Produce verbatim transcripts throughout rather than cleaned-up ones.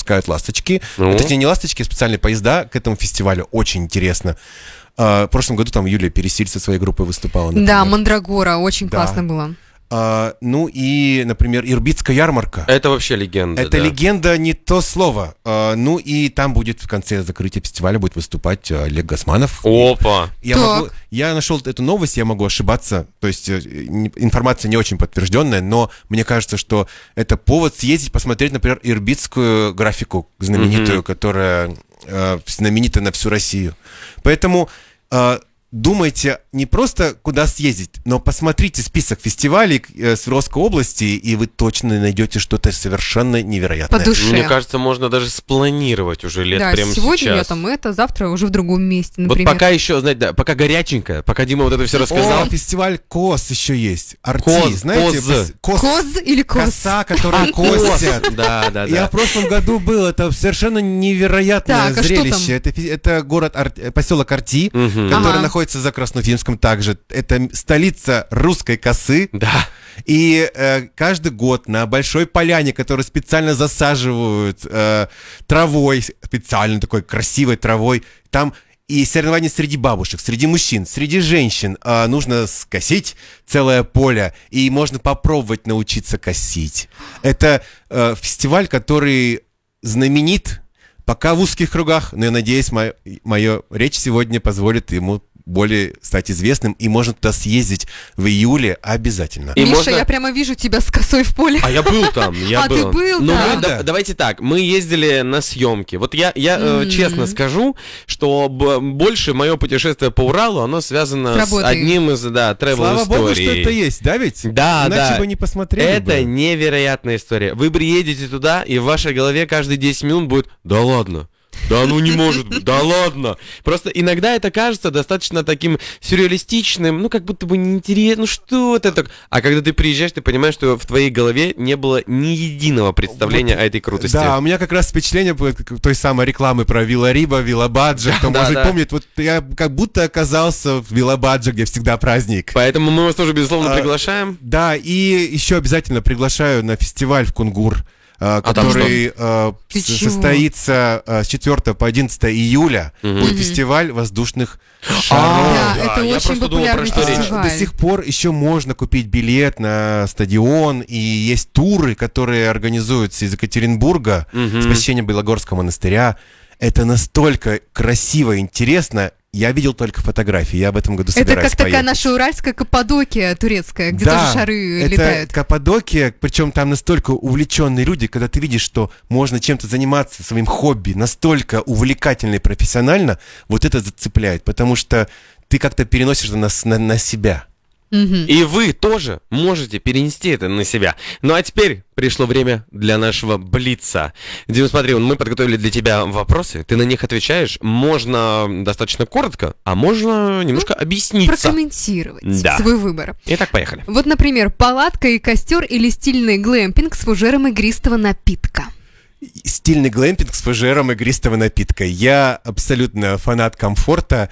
запускают «Ласточки». Ну. Точнее, не «Ласточки», а специальные поезда к этому фестивалю. Очень интересно. Uh, в прошлом году там Юлия Пересиль со своей группой выступала. Например. Да, «Мандрагора», очень да. классно было. Uh, ну и, например, Ирбитская ярмарка. Это вообще легенда. Это да. легенда, не то слово. Uh, ну и там будет в конце закрытия фестиваля будет выступать uh, Олег Гасманов. Опа! Я, могу, я нашел эту новость, я могу ошибаться, то есть информация не очень подтвержденная, но мне кажется, что это повод съездить, посмотреть, например, ирбитскую графику знаменитую, mm-hmm. которая uh, знаменита на всю Россию. Поэтому... Uh, думайте не просто куда съездить, но посмотрите список фестивалей э, Свердловской области, и вы точно найдете что-то совершенно невероятное. По душе. Мне кажется, можно даже спланировать уже лет да, прямо сегодня сейчас. я там это, завтра уже в другом месте, например. Вот пока еще, знаете, да, пока горяченько, пока Дима вот это все рассказал. О, фестиваль КОС еще есть. Арти, Коз, знаете? коз. Кос, Коз или коз? Коса, которую косят. Да, да, Я да. в прошлом году был, это совершенно невероятное Так, а зрелище. Это, фи- это город, Ар- поселок Арти, Мгм. который Ага. находится за Красноуфимском также. Это столица русской косы. Да. И э, каждый год на большой поляне, которую специально засаживают э, травой, специально такой красивой травой, там и соревнования среди бабушек, среди мужчин, среди женщин. Э, нужно скосить целое поле, и можно попробовать научиться косить. Это э, фестиваль, который знаменит пока в узких кругах, но я надеюсь, моя, моя речь сегодня позволит ему более стать известным, и можно туда съездить в июле обязательно. И Миша, можно- я прямо вижу тебя с косой в поле. А я был там, я А, был. ты был, Ну, да. мы- да- давайте так, мы ездили на съемки. Вот я, я э, М. честно скажу, что б- больше мое путешествие по Уралу, оно связано С с, работой. одним из, да, travel Слава историй. богу, что это есть, да ведь? Да, Иначе да. бы не посмотрели Это бы. невероятная история. Вы приедете туда, и в вашей голове каждые десять минут будет «Да ладно». Да ну не может быть, да ладно. Просто иногда это кажется достаточно таким сюрреалистичным, ну как будто бы неинтересно, ну что это так. А когда ты приезжаешь, ты понимаешь, что в твоей голове не было ни единого представления о этой крутости. Да, у меня как раз впечатление было как той самой рекламы про Вилла Риба, Вилла Баджа. Кто да, может да. помнит, вот я как будто оказался в Вилла Баджа, где всегда праздник. Поэтому мы вас тоже, безусловно, А, приглашаем. Да, и еще обязательно приглашаю на фестиваль в Кунгур, а, там который а, Ты с- чего? состоится а, с четвёртого по одиннадцатое июля. Мгм. Будет Мгм. фестиваль воздушных А, шаров. Да, да, это я очень просто думал, про популярный что речь. А, фестиваль. До сих пор еще можно купить билет на стадион, и есть туры, которые организуются из Екатеринбурга Мгм. с посещением Белогорского монастыря. Это настолько красиво и интересно. Я видел только фотографии, я в этом году Это собираюсь как такая поехать. наша уральская Каппадокия турецкая, где Да, тоже шары это летают. Каппадокия, причем там настолько увлеченные люди, когда ты видишь, что можно чем-то заниматься, своим хобби, настолько увлекательно и профессионально, вот это зацепляет, потому что ты как-то переносишь это на, с- на, на себя. Мгм. И вы тоже можете перенести это на себя. Ну а теперь пришло время для нашего блица. Дим, смотри, мы подготовили для тебя вопросы, ты на них отвечаешь. Можно достаточно коротко, а можно немножко объясниться. Прокомментировать Да. свой выбор. Итак, поехали. Вот, например, палатка и костер или стильный глэмпинг с фужером игристого напитка. Стильный глэмпинг с фужером игристого напитка. Я абсолютно фанат комфорта,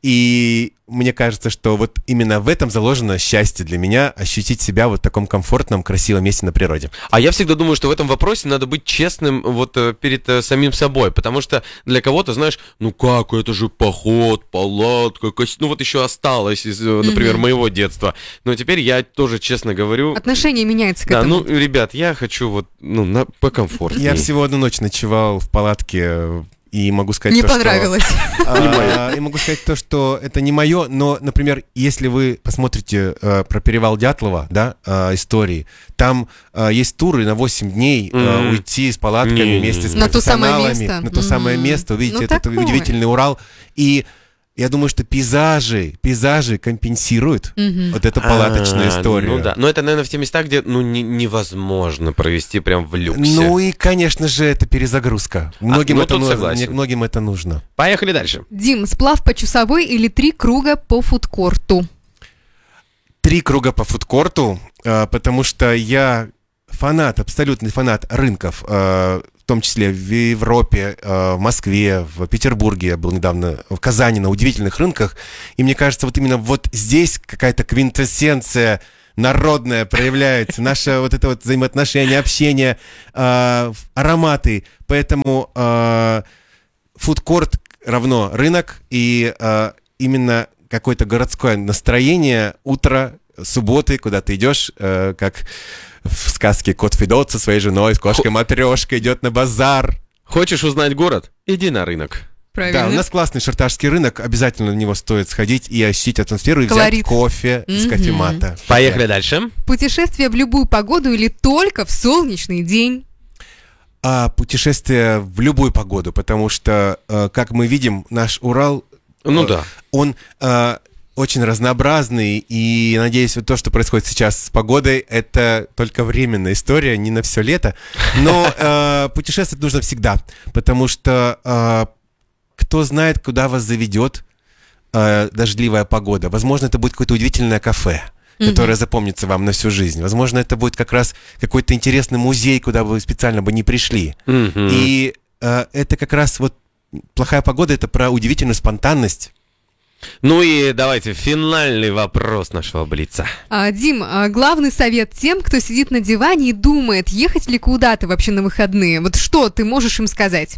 и мне кажется, что вот именно в этом заложено счастье для меня, ощутить себя вот в таком комфортном, красивом месте на природе. А я всегда думаю, что в этом вопросе надо быть честным вот э, перед э, самим собой, потому что для кого-то, знаешь, ну как, это же поход, палатка, кость... ну вот еще осталось из, э, например, Мгм. моего детства. Но теперь я тоже честно говорю, Отношение меняется к да, этому. ну, ребят, я хочу вот, ну, на, покомфортнее. Я всего одну ночь ночевал в палатке, и могу сказать Не то, что- понравилось. А, и могу сказать то, что это не мое, но, например, если вы посмотрите э, про перевал Дятлова, да, э, истории, там э, есть туры на восемь дней э, Мгм. уйти с палатками Не-не-не. вместе с На то самое профессионалами, место. на то самое Мгм. место, увидеть Ну, этот такое. удивительный Урал. И я думаю, что пейзажи, пейзажи компенсируют Мгм. вот эту палаточную А, историю. Ну да, но это, наверное, в те места, где, ну, не- невозможно провести прям в люксе. Ну и, конечно же, это перезагрузка. Многим, ну это, тут ну- согласен. многим это нужно. Поехали дальше. Дим, сплав по Чусовой или три круга по фудкорту? Три круга по фудкорту, э, потому что я фанат, абсолютный фанат рынков, э, в том числе в Европе, э, в Москве, в Петербурге. Я был недавно в Казани на удивительных рынках. И мне кажется, вот именно вот здесь какая-то квинтэссенция народное проявляется, наше вот это вот взаимоотношение, общение, э, ароматы. Поэтому э, фудкорт равно рынок, и э, именно какое-то городское настроение, утро, субботы, куда ты идешь, э, как в сказке «Кот Федот» со своей женой, с кошкой-матрешкой идет на базар. Хочешь узнать город? Иди на рынок. Правильно. Да, у нас классный шарташский рынок, обязательно на него стоит сходить и ощутить атмосферу, и Колорит. взять кофе из Мгм. кофемата. Поехали дальше. Путешествие в любую погоду или только в солнечный день? А путешествие в любую погоду, потому что, э, как мы видим, наш Урал, Ну э, да. он э, очень разнообразный, и, надеюсь, вот то, что происходит сейчас с погодой, это только временная история, не на все лето, но э, путешествовать нужно всегда, потому что э, кто знает, куда вас заведет э, дождливая погода. Возможно, это будет какое-то удивительное кафе, которое запомнится вам на всю жизнь. Возможно, это будет как раз какой-то интересный музей, куда вы специально бы не пришли. Мгм. И э, это как раз вот плохая погода, это про удивительную спонтанность. Ну и давайте финальный вопрос нашего блица. А, Дим, а, главный совет тем, кто сидит на диване и думает, ехать ли куда-то вообще на выходные. Вот что ты можешь им сказать?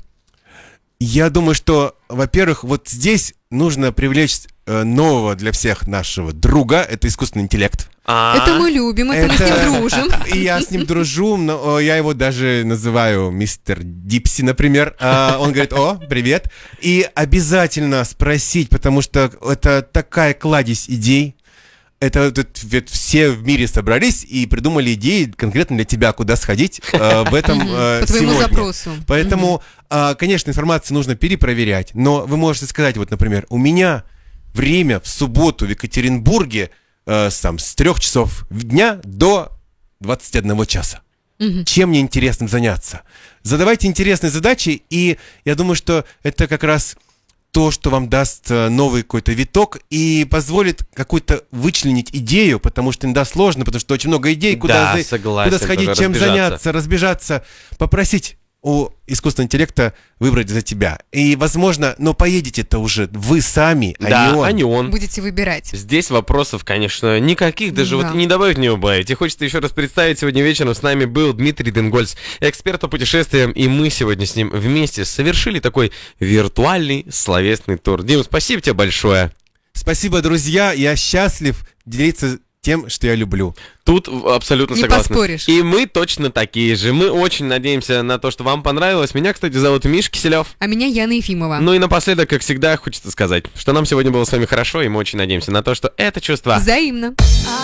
Я думаю, что, во-первых, вот здесь нужно привлечь э, нового для всех нашего друга, это искусственный интеллект. А, Это мы любим, это, мы с ним дружим. И я с ним дружу, но я его даже называю мистер Дипси, например. А он говорит: о, привет. И обязательно спросить, потому что это такая кладезь идей. Это тут ведь все в мире собрались и придумали идеи конкретно для тебя, куда сходить э, в этом э, По твоему сегодня. запросу. Поэтому, а, конечно, информацию нужно перепроверять, но вы можете сказать, вот, например, у меня время в субботу в Екатеринбурге э, с, там, с трех часов дня до двадцати одного часа. Чем мне интересным заняться? Задавайте интересные задачи, и я думаю, что это как раз то, что вам даст э, новый какой-то виток и позволит какую-то вычленить идею, потому что иногда сложно, потому что очень много идей, куда, Да, за- согласен, куда сходить, тоже чем разбежаться. заняться, разбежаться, попросить у искусственного интеллекта выбрать за тебя. И, возможно, но поедете-то уже вы сами, а да, не он. а не он. Будете выбирать. Здесь вопросов, конечно, никаких, даже Да. вот не добавить, не убавить. И хочется еще раз представить, сегодня вечером с нами был Дмитрий Денгольц, эксперт по путешествиям, и мы сегодня с ним вместе совершили такой виртуальный словесный тур. Дим, спасибо тебе большое. Спасибо, друзья, я счастлив делиться тем, что я люблю. Тут абсолютно Не согласен. поспоришь. И мы точно такие же. Мы очень надеемся на то, что вам понравилось. Меня, кстати, зовут Миш Киселев. А меня Яна Ефимова. Ну и напоследок, как всегда, хочется сказать, что нам сегодня было с вами хорошо, и мы очень надеемся на то, что это чувство Взаимно.